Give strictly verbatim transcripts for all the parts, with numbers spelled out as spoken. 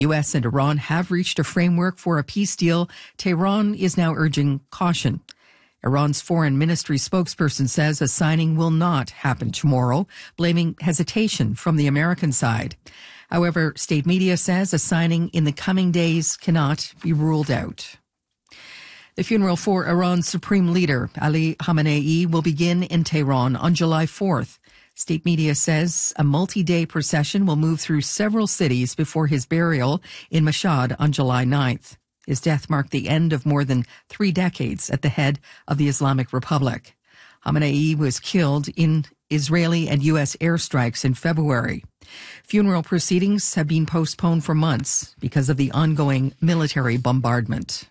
U S and Iran have reached a framework for a peace deal. Tehran is now urging caution. Iran's foreign ministry spokesperson says a signing will not happen tomorrow, blaming hesitation from the American side. However, state media says a signing in the coming days cannot be ruled out. The funeral for Iran's supreme leader, Ali Khamenei, will begin in Tehran on July fourth. State media says a multi-day procession will move through several cities before his burial in Mashhad on July ninth. His death marked the end of more than three decades at the head of the Islamic Republic. Khamenei was killed in Israeli and U S airstrikes in February. Funeral proceedings have been postponed for months because of the ongoing military bombardment.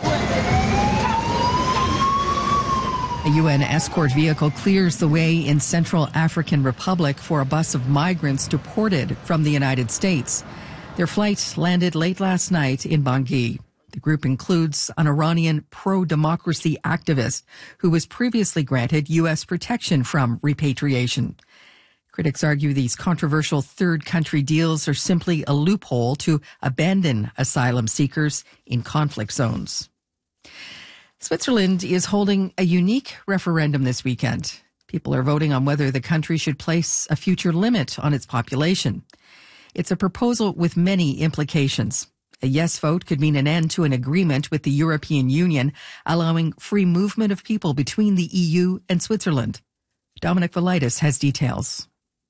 A U N escort vehicle clears the way in Central African Republic for a bus of migrants deported from the United States. Their flight landed late last night in Bangui. The group includes an Iranian pro-democracy activist who was previously granted U S protection from repatriation. Critics argue these controversial third country deals are simply a loophole to abandon asylum seekers in conflict zones. Switzerland is holding a unique referendum this weekend. People are voting on whether the country should place a future limit on its population. It's a proposal with many implications. A yes vote could mean an end to an agreement with the European Union, allowing free movement of people between the E U and Switzerland. Dominic Velitis has details.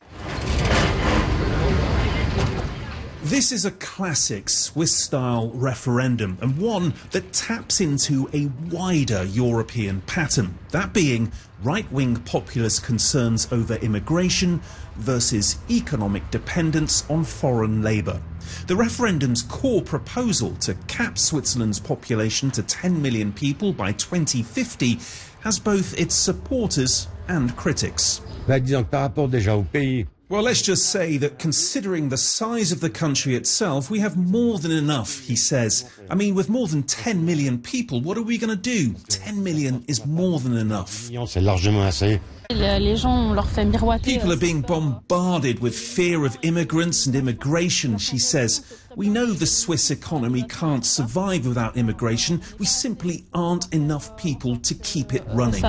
This is a classic Swiss-style referendum, and one that taps into a wider European pattern, that being right-wing populist concerns over immigration versus economic dependence on foreign labour. The referendum's core proposal to cap Switzerland's population to ten million people by twenty fifty has both its supporters and critics. Well, let's just say that considering the size of the country itself, we have more than enough, he says. I mean, with more than ten million people, what are we going to do? ten million is more than enough. People are being bombarded with fear of immigrants and immigration, she says. We know the Swiss economy can't survive without immigration. We simply aren't enough people to keep it running.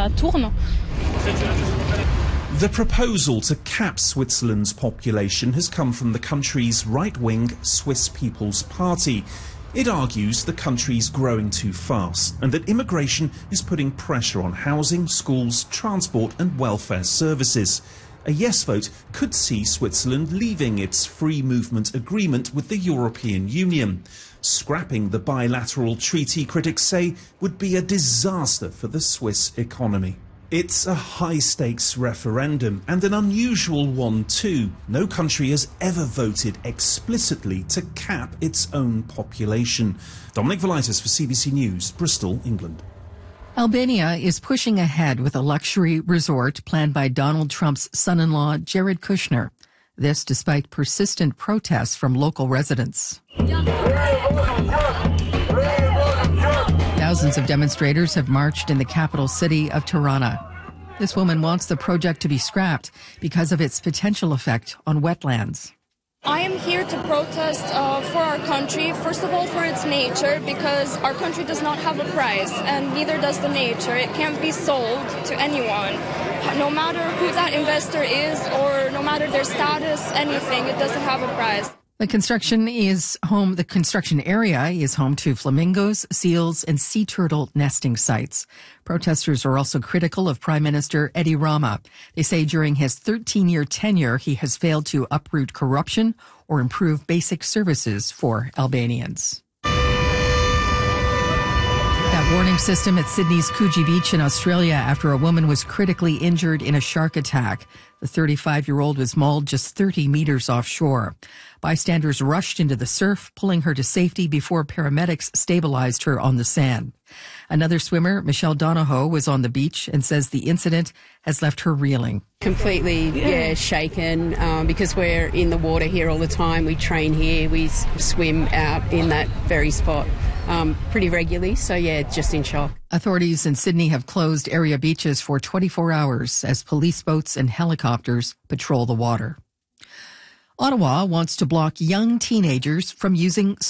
The proposal to cap Switzerland's population has come from the country's right-wing Swiss People's Party. It argues the country's growing too fast and that immigration is putting pressure on housing, schools, transport and welfare services. A yes vote could see Switzerland leaving its free movement agreement with the European Union. Scrapping the bilateral treaty, critics say, would be a disaster for the Swiss economy. It's a high-stakes referendum, and an unusual one too. No country has ever voted explicitly to cap its own population. Dominic Velitis for C B C News, Bristol, England. Albania is pushing ahead with a luxury resort planned by Donald Trump's son-in-law, Jared Kushner. This despite persistent protests from local residents. Thousands of demonstrators have marched in the capital city of Tirana. This woman wants the project to be scrapped because of its potential effect on wetlands. I am here to protest uh, for our country, first of all for its nature, because our country does not have a price, and neither does the nature. It can't be sold to anyone. No matter who that investor is or no matter their status, anything, it doesn't have a price. The construction is home, the construction area is home to flamingos, seals, and sea turtle nesting sites. Protesters are also critical of Prime Minister Edi Rama. They say during his thirteen-year tenure, he has failed to uproot corruption or improve basic services for Albanians. That warning system at Sydney's Coogee Beach in Australia after a woman was critically injured in a shark attack. The thirty-five-year-old was mauled just thirty meters offshore. Bystanders rushed into the surf, pulling her to safety before paramedics stabilized her on the sand. Another swimmer, Michelle Donahoe, was on the beach and says the incident has left her reeling. Completely, yeah, shaken um, because we're in the water here all the time. We train here, we s- swim out in that very spot um, pretty regularly. So, yeah, just in shock. Authorities in Sydney have closed area beaches for twenty-four hours as police boats and helicopters patrol the water. Ottawa wants to block young teenagers from using